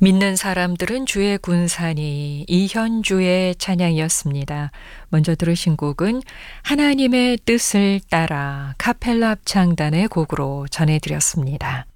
믿는 사람들은 주의 군사니 이현주의 찬양이었습니다. 먼저 들으신 곡은 하나님의 뜻을 따라 카펠라 합창단의 곡으로 전해드렸습니다.